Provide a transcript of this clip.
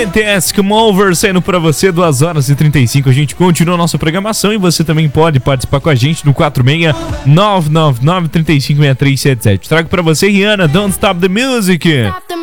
BTS Come Over saindo pra você, 2h35. A gente continua a nossa programação e você também pode participar com a gente no 46-999-356377. Trago pra você Rihanna, Don't Stop the Music. Stop the